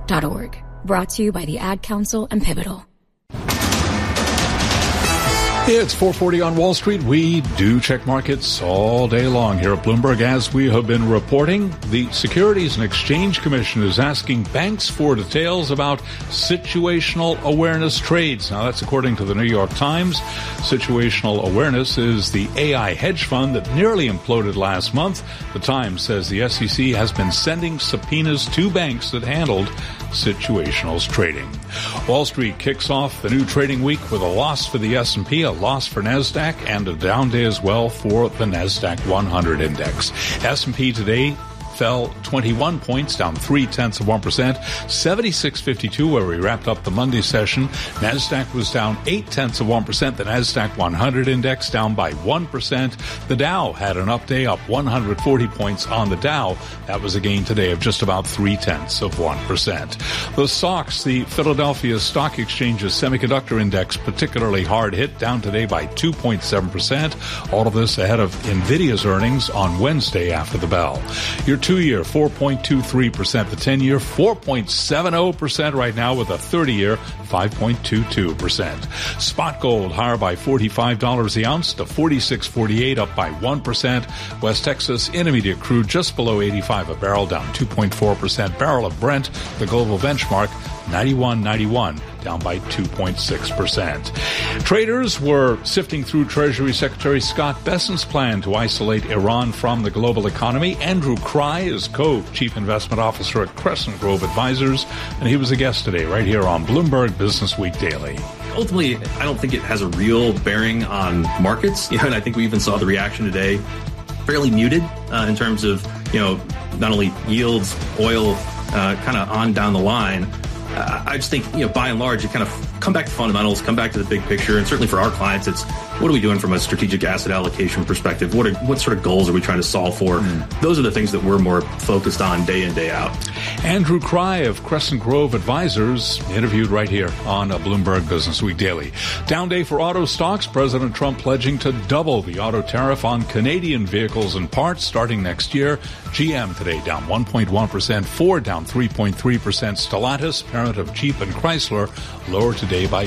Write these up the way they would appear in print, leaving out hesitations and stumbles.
bloomberg.org. Brought to you by the Ad Council and Pivotal. It's 4:40 on Wall Street. We do check markets all day long here at Bloomberg. As we have been reporting, the Securities and Exchange Commission is asking banks for details about situational awareness trades. Now, that's according to the New York Times. Situational awareness is the AI hedge fund that nearly imploded last month. The Times says the SEC has been sending subpoenas to banks that handled situational trading. Wall Street kicks off the new trading week with a loss for the S&P, a loss for NASDAQ, and a down day as well for the NASDAQ 100 index. S&P today fell 21 points, down 0.3%, 76.52 where we wrapped up the Monday session. NASDAQ was down 0.8%. The NASDAQ 100 index down by 1%. The Dow had an up day, up 140 points on the Dow. That was a gain today of just about 0.3%. The SOX, the Philadelphia Stock Exchange's semiconductor index, particularly hard hit, down today by 2.7%. All of this ahead of NVIDIA's earnings on Wednesday after the bell. Your 2-year, 4.23%. The 10-year, 4.70% right now, with a 30-year, 5.22%. Spot gold higher by $45 the ounce to $46.48, up by 1%. West Texas Intermediate crude just below 85 a barrel, down 2.4%. Barrel of Brent, the global benchmark, 91.91, down by 2.6%. Traders were sifting through Treasury Secretary Scott Bessent's plan to isolate Iran from the global economy. Andrew Cry is co-chief investment officer at Crescent Grove Advisors, and he was a guest today right here on Bloomberg Business Week Daily. Ultimately, I don't think it has a real bearing on markets. And I think we even saw the reaction today fairly muted in terms of, not only yields, oil, kind of on down the line. I just think, by and large, you kind of come back to fundamentals, come back to the big picture. And certainly for our clients, it's what are we doing from a strategic asset allocation perspective? What sort of goals are we trying to solve for? Those are the things that we're more focused on day in, day out. Andrew Cry of Crescent Grove Advisors, interviewed right here on Bloomberg Business Week Daily. Down day for auto stocks. President Trump pledging to double the auto tariff on Canadian vehicles and parts starting next year. GM today down 1.1%. Ford down 3.3%. Stellantis, parent of Jeep and Chrysler, lower today by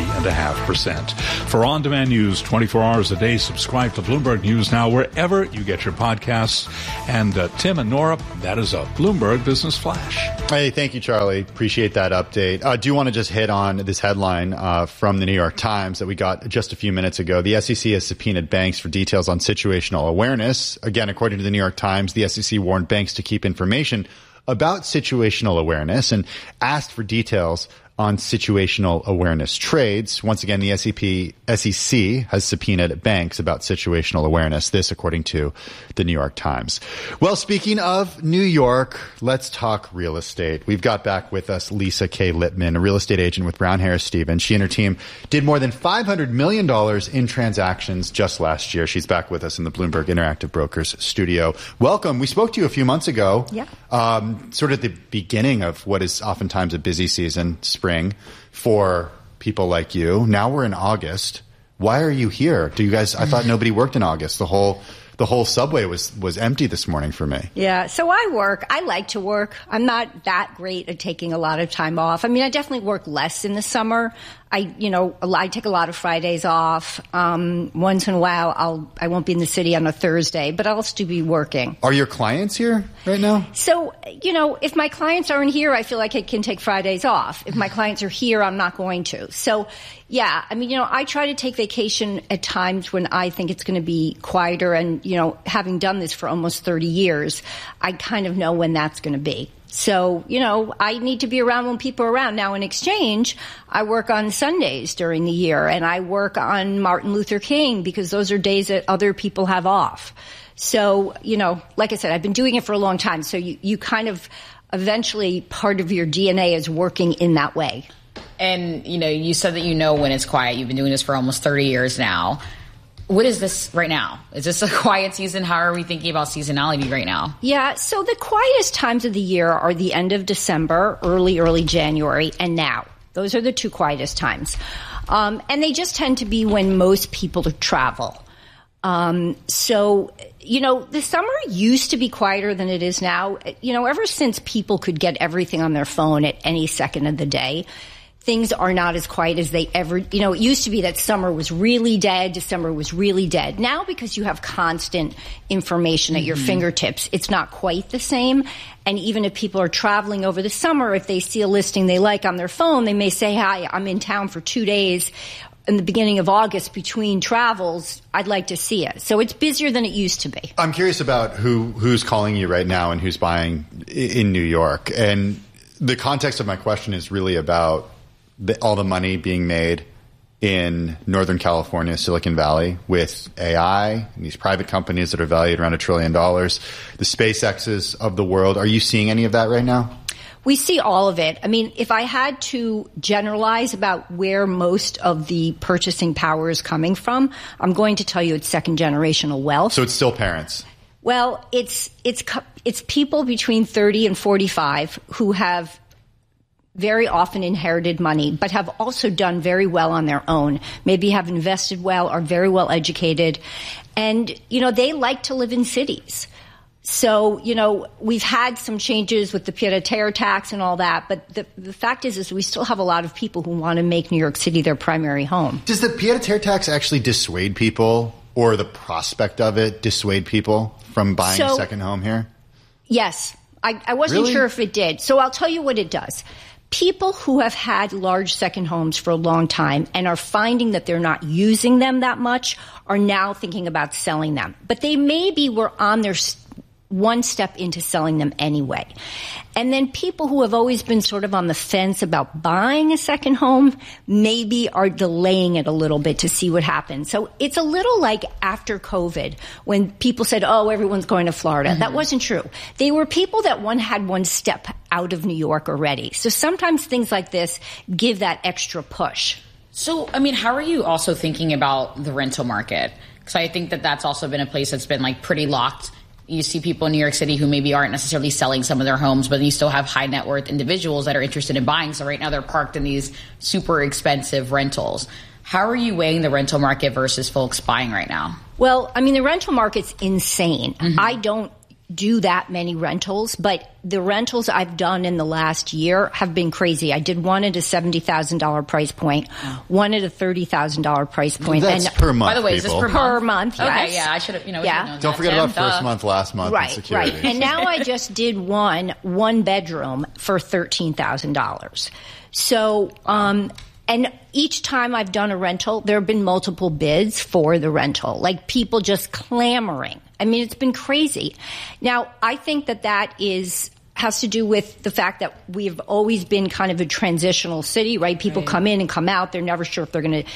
3.5%. For on-demand news 24 hours a day, subscribe to Bloomberg News Now wherever you get your podcasts. And Tim and Nora, that is a Bloomberg Business Flash. Hey, thank you, Charlie. Appreciate that update. I do want to just hit on this headline from the New York Times that we got just a few minutes ago. The SEC has subpoenaed banks for details on situational awareness. Again, according to the New York Times, the SEC warned banks to keep information about situational awareness and asked for details on situational awareness trades. Once again, the SEC has subpoenaed banks about situational awareness. This, according to the New York Times. Well, speaking of New York, let's talk real estate. We've got back with us Lisa K. Lippman, a real estate agent with Brown Harris Stevens. She and her team did more than $500 million in transactions just last year. She's back with us in the Bloomberg Interactive Brokers studio. Welcome. We spoke to you a few months ago. Yeah. Sort of the beginning of what is oftentimes a busy season, spring, for people like you. Now we're in August. Why are you here? Do you guys? I thought nobody worked in August. The whole subway was empty this morning for me. Yeah, so I work. I like to work. I'm not that great at taking a lot of time off. I mean, I definitely work less in the summer. I take a lot of Fridays off. Once in a while, I won't be in the city on a Thursday, but I'll still be working. Are your clients here right now? So, if my clients aren't here, I feel like I can take Fridays off. If my clients are here, I'm not going to. So, yeah, I mean, I try to take vacation at times when I think it's going to be quieter. And, having done this for almost 30 years, I kind of know when that's going to be. So, I need to be around when people are around. Now, in exchange, I work on Sundays during the year, and I work on Martin Luther King because those are days that other people have off. So, like I said, I've been doing it for a long time. So you kind of eventually part of your DNA is working in that way. And, you said that when it's quiet. You've been doing this for almost 30 years now. What is this right now? Is this a quiet season? How are we thinking about seasonality right now? Yeah, so the quietest times of the year are the end of December, early January, and now. Those are the two quietest times. And they just tend to be when most people travel. So, the summer used to be quieter than it is now. Ever since people could get everything on their phone at any second of the day, things are not as quiet as they ever, it used to be that summer was really dead, December was really dead. Now, because you have constant information at your fingertips, it's not quite the same. And even if people are traveling over the summer, if they see a listing they like on their phone, they may say, hi, I'm in town for 2 days in the beginning of August between travels. I'd like to see it. So it's busier than it used to be. I'm curious about who's calling you right now and who's buying in New York. And the context of my question is really about all the money being made in Northern California, Silicon Valley, with AI and these private companies that are valued around $1 trillion, the SpaceXs of the world. Are you seeing any of that right now? We see all of it. I mean, if I had to generalize about where most of the purchasing power is coming from, I'm going to tell you it's second generational wealth. So it's still parents. Well, it's people between 30 and 45 who have very often inherited money, but have also done very well on their own, maybe have invested well, are very well educated. And, they like to live in cities. So, we've had some changes with the pied-à-terre tax and all that, but the fact is we still have a lot of people who want to make New York City their primary home. Does the pied-à-terre tax actually dissuade people, or the prospect of it dissuade people from buying a second home here? Yes. I wasn't sure if it did. So I'll tell you what it does. People who have had large second homes for a long time and are finding that they're not using them that much are now thinking about selling them. But they maybe were on their one step into selling them anyway. And then people who have always been sort of on the fence about buying a second home maybe are delaying it a little bit to see what happens. So it's a little like after COVID when people said, oh, everyone's going to Florida. That wasn't true. They were people that had one step out of New York already. So sometimes things like this give that extra push. So, I mean, how are you also thinking about the rental market? Because I think that's also been a place that's been pretty locked. You see people in New York City who maybe aren't necessarily selling some of their homes, but you still have high net worth individuals that are interested in buying. So right now they're parked in these super expensive rentals. How are you weighing the rental market versus folks buying right now? Well, I mean, the rental market's insane. I don't do that many rentals, but the rentals I've done in the last year have been crazy. I did one at a $70,000 price point, one at a $30,000 price point. That's per month. By the way, is this per month? Per month, yes. Okay, yeah, I should have, known Don't forget about first month, last month, right, and security. Right. And now I just did one bedroom for $13,000. So, and each time I've done a rental, there have been multiple bids for the rental, like people just clamoring. I mean, it's been crazy. Now, I think that has to do with the fact that we've always been kind of a transitional city, right? People come in and come out. They're never sure if they're going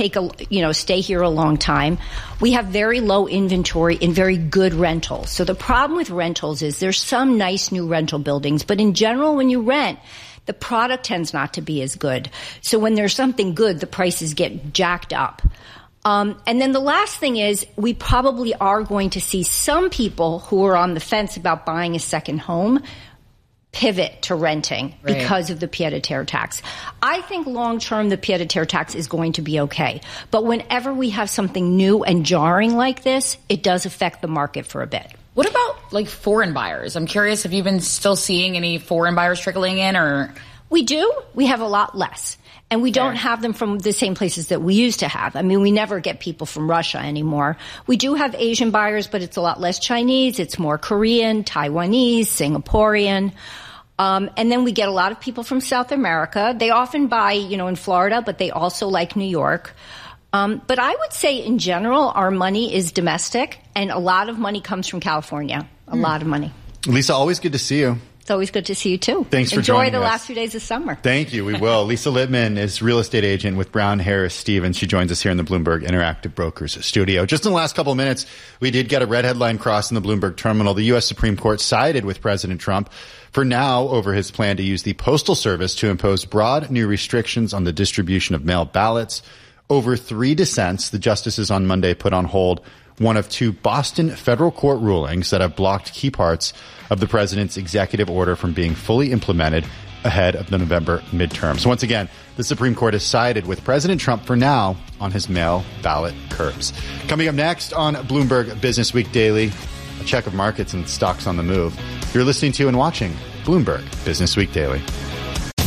to stay here a long time. We have very low inventory in very good rentals. So the problem with rentals is there's some nice new rental buildings, but in general, when you rent, the product tends not to be as good. So when there's something good, the prices get jacked up. And then the last thing is we probably are going to see some people who are on the fence about buying a second home pivot to renting because of the pied-à-terre tax. I think long-term the pied-à-terre tax is going to be okay. But whenever we have something new and jarring like this, it does affect the market for a bit. What about foreign buyers? I'm curious if you've been still seeing any foreign buyers trickling in or... We do. We have a lot less. And we don't have them from the same places that we used to have. I mean, we never get people from Russia anymore. We do have Asian buyers, but it's a lot less Chinese. It's more Korean, Taiwanese, Singaporean. And then we get a lot of people from South America. They often buy, in Florida, but they also like New York. But I would say in general, our money is domestic, and a lot of money comes from California. A lot of money. Lisa, always good to see you. It's always good to see you, too. Thanks for joining us. Enjoy the last few days of summer. Thank you. We will. Lisa Littman is real estate agent with Brown Harris Stevens. She joins us here in the Bloomberg Interactive Brokers studio. Just in the last couple of minutes, we did get a red headline cross in the Bloomberg terminal. The U.S. Supreme Court sided with President Trump for now over his plan to use the Postal Service to impose broad new restrictions on the distribution of mail ballots. Over 3 dissents, the justices on Monday put on hold one of 2 Boston federal court rulings that have blocked key parts of the president's executive order from being fully implemented ahead of the November midterms. Once again, the Supreme Court has sided with President Trump for now on his mail ballot curbs. Coming up next on Bloomberg Business Week Daily, a check of markets and stocks on the move. You're listening to and watching Bloomberg Business Week Daily.